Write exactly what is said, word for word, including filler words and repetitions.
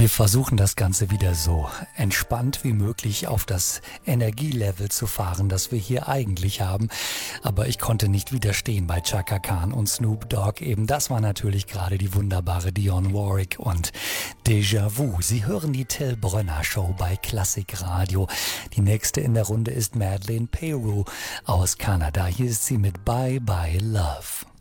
Wir versuchen das Ganze wieder so entspannt wie möglich auf das Energielevel zu fahren, das wir hier eigentlich haben. Aber ich konnte nicht widerstehen bei Chaka Khan und Snoop Dogg. Eben das war natürlich gerade die wunderbare Dionne Warwick und Déjà-vu. Sie hören die Till Brönner Show bei Klassik Radio. Die nächste in der Runde ist Madeleine Peyrou aus Kanada. Hier ist sie mit Bye Bye Love.